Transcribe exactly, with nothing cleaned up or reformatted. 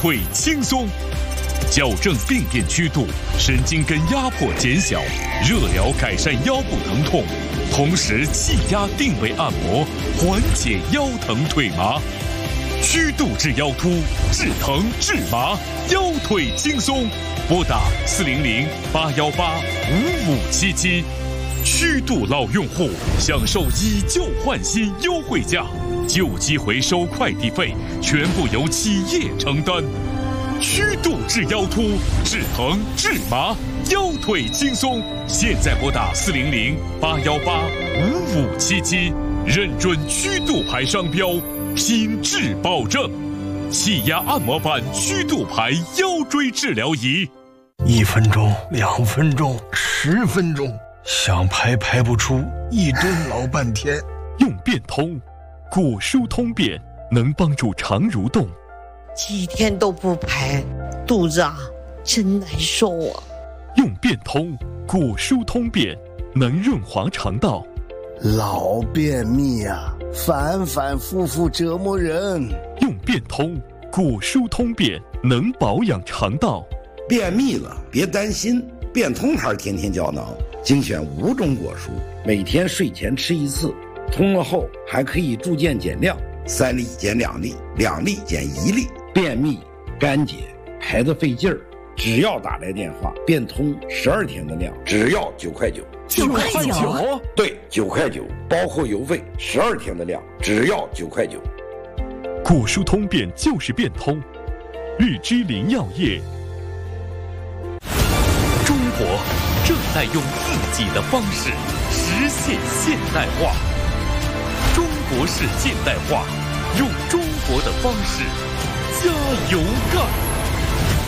腿轻松，矫正病变曲度，神经根压迫减小，热疗改善腰部疼痛，同时气压定位按摩，缓解腰疼腿麻。曲度治腰突，治疼治麻，腰腿轻松。拨打四零零八幺八五五七七。曲度老用户享受以旧换新优惠价，旧机回收快递费全部由企业承担。曲度治腰突，治疼治麻，腰腿轻松。现在拨打四零零八幺八五五七七，认准曲度牌商标，品质保证。气压按摩板曲度牌腰椎治疗仪， 一分钟、两分钟、十分钟。想排排不出，一蹲老半天。 用变通，果舒通便能帮助肠蠕动。 几天都不排，肚子啊真难受啊。 用变通，果舒通便能润滑肠道。 老便秘啊，反反复复折磨人。 用变通，果舒通便能保养肠道。 便秘了别担心，变通牌天天胶囊精选五种果蔬，每天睡前吃一次，通了后还可以逐渐减量，三粒减两粒，两粒减一粒。便秘、干结、排得费劲儿，只要打来电话，变通十二天的量，只要九块九。 九块九？ 对，九块九，包括邮费，十二天的量，只要九块九。 果蔬通便就是变通，日之林药业。 中国正在用自己的方式实现现代化。中国式现代化，用中国的方式加油！